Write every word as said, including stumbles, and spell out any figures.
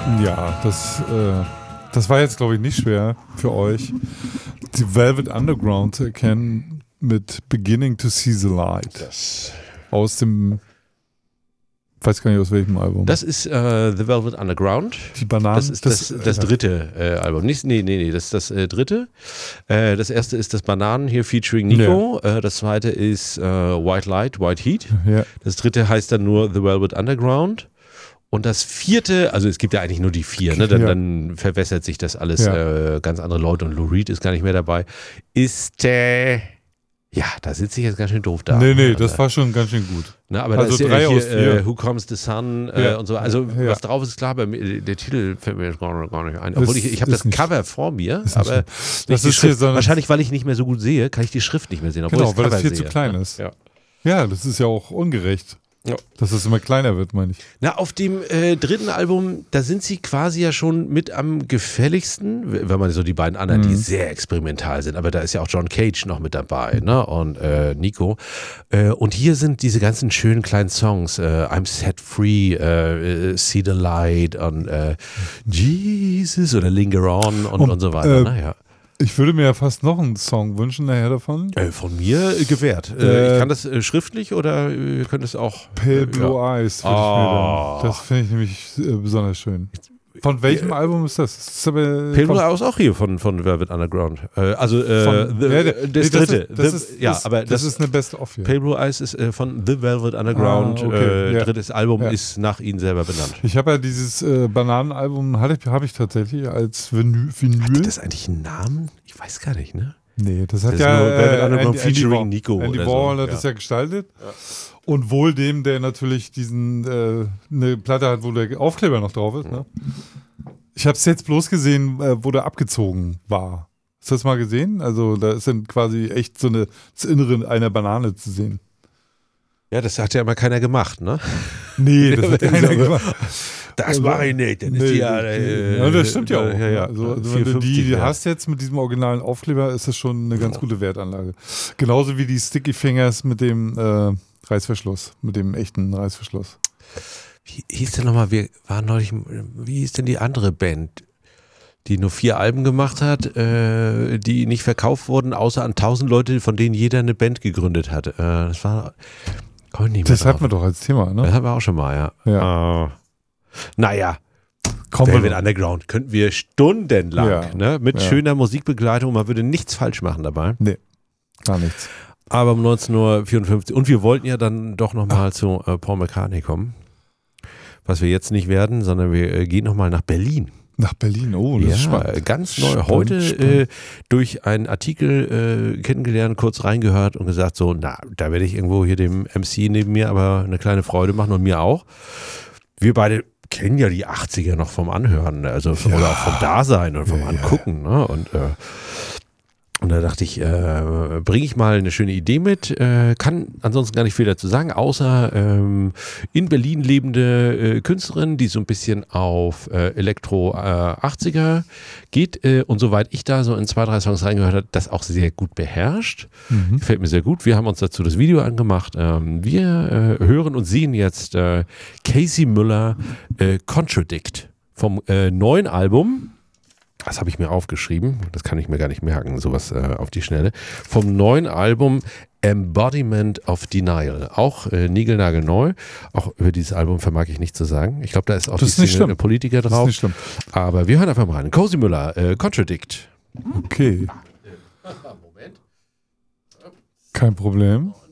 Ja, das, äh, das war jetzt, glaube ich, nicht schwer für euch, die Velvet Underground zu erkennen mit Beginning to See the Light. Das aus dem, ich weiß gar nicht aus welchem Album. Das ist äh, The Velvet Underground. Die Bananen. Das ist das, das, das dritte äh, Album. Nicht, nee, nee, nee, das ist das äh, dritte. Äh, das erste ist das Bananen hier featuring Nico. Ja. Äh, das zweite ist äh, White Light, White Heat. Ja. Das dritte heißt dann nur The Velvet Underground. Und das vierte, also es gibt ja eigentlich nur die vier, ne? dann, ja. dann verwässert sich das alles, ja. äh, ganz andere Leute, und Lou Reed ist gar nicht mehr dabei. Ist, äh, ja, da sitze ich jetzt ganz schön doof da. Nee, nee, das war schon ganz schön gut. Na, aber also da ist drei ja aus hier, vier. äh, Who Comes the Sun äh, ja. und so. Also ja. was drauf ist, klar, aber der Titel fällt mir jetzt gar, gar nicht ein. Das Obwohl ich, ich habe das nicht, Cover vor mir, ist aber das ist Schrift, hier so eine, wahrscheinlich, weil ich nicht mehr so gut sehe, kann ich die Schrift nicht mehr sehen. Obwohl genau, ich das weil Cover das viel sehe. zu klein ist. Ja. ja, das ist ja auch ungerecht. Ja. Dass es immer kleiner wird, meine ich. Na, auf dem äh, dritten Album, da sind sie quasi ja schon mit am gefälligsten, wenn man so die beiden anderen, mhm. die sehr experimental sind, aber da ist ja auch John Cage noch mit dabei, ne? Und äh, Nico. Äh, und hier sind diese ganzen schönen kleinen Songs, äh, I'm Set Free, äh, See the Light und äh, Jesus oder Linger On und, und, und so weiter. Äh, ne? Ja. Ich würde mir ja fast noch einen Song wünschen nachher davon. Äh, von mir äh, gewährt. Äh, äh, ich kann das äh, schriftlich oder äh, ihr könnt es auch. Pale Blue ja. Eyes würde oh. ich mir dann. Das finde ich nämlich äh, besonders schön. Von welchem ja. Album ist das? das ist aber Pale Blue Eyes auch hier von, von Velvet Underground. Äh, also äh, von, the, ja, der, das nee, dritte. Das ist, das the, ist, ja, das, aber das, das ist eine Best-of hier. Pale Blue Eyes ist äh, von The Velvet Underground. Ah, okay. äh, ja. Drittes Album ja. ist nach ihnen selber benannt. Ich habe ja dieses äh, Bananenalbum, habe ich, hab ich tatsächlich als Vinyl. Hat das eigentlich einen Namen? Ich weiß gar nicht, ne? Nee, das hat das ja nur Velvet Underground Andy, featuring Andy Nico. Andy oder Warhol so. hat ja. das ja gestaltet. Ja. Und wohl dem, der natürlich diesen äh, eine Platte hat, wo der Aufkleber noch drauf ist. Ne? Ich habe es jetzt bloß gesehen, äh, wo der abgezogen war. Hast du das mal gesehen? Also da ist dann quasi echt so eine, das Innere einer Banane zu sehen. Ja, das hat ja immer keiner gemacht, ne? Nee, das hat keiner gemacht. Das mache ich nicht, dann ist nee, die ja... Äh, ja, das stimmt ja auch. Ja, ja. Also, also wenn du die ja. hast jetzt mit diesem originalen Aufkleber, ist das schon eine ganz gute Wertanlage. Genauso wie die Sticky Fingers mit dem äh, Reißverschluss, mit dem echten Reißverschluss. Wie hieß denn nochmal, wir waren neulich, wie hieß denn die andere Band, die nur vier Alben gemacht hat, äh, die nicht verkauft wurden, außer an tausend Leute, von denen jeder eine Band gegründet hat. Äh, das war... Komm ich nicht mehr das drauf. hatten wir doch als Thema, ne? Das hatten wir auch schon mal, ja. ja. Uh, naja, Kommen Velvet Underground könnten wir stundenlang, ja. ne? Mit ja. schöner Musikbegleitung, man würde nichts falsch machen dabei. Nee, gar nichts. Aber um neunzehn Uhr vierundfünfzig, und wir wollten ja dann doch nochmal zu äh, Paul McCartney kommen, was wir jetzt nicht werden, sondern wir äh, gehen nochmal nach Berlin. Nach Berlin, oh, das ja, ist spannend. Ganz neu. Spannend, Heute spannend. Äh, durch einen Artikel äh, kennengelernt, kurz reingehört und gesagt so, na, da werde ich irgendwo hier dem M C neben mir aber eine kleine Freude machen und mir auch. Wir beide kennen ja die achtziger noch vom Anhören, also vom, ja. oder auch vom Dasein und vom ja, Angucken. Ne? Und, äh, und da dachte ich, äh, bringe ich mal eine schöne Idee mit, äh, kann ansonsten gar nicht viel dazu sagen, außer ähm, in Berlin lebende äh, Künstlerin, die so ein bisschen auf äh, Elektro äh, achtziger geht äh, und soweit ich da so in zwei, drei Songs reingehört habe, das auch sehr gut beherrscht. Mhm. Gefällt mir sehr gut. Wir haben uns dazu das Video angemacht. Ähm, wir äh, hören und sehen jetzt äh, Casey Müller äh, Contradict vom äh, neuen Album. Das habe ich mir aufgeschrieben. Das kann ich mir gar nicht merken, sowas äh, auf die Schnelle. Vom neuen Album Embodiment of Denial. Auch äh, niegelnagelneu. Auch über dieses Album vermag ich nicht zu sagen. Ich glaube, da ist auch das die ist Single Politiker drauf. Das ist nicht schlimm. Aber wir hören einfach mal rein. Casey Müller, äh, Contradict. Okay. Moment. Kein Problem.